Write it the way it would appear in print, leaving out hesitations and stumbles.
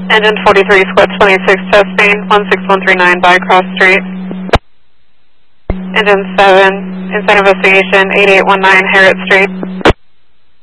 Engine 43, Squad 26, testing, 16139 Bycross Street. Engine 7, inside investigation, 8819 Harriet Street.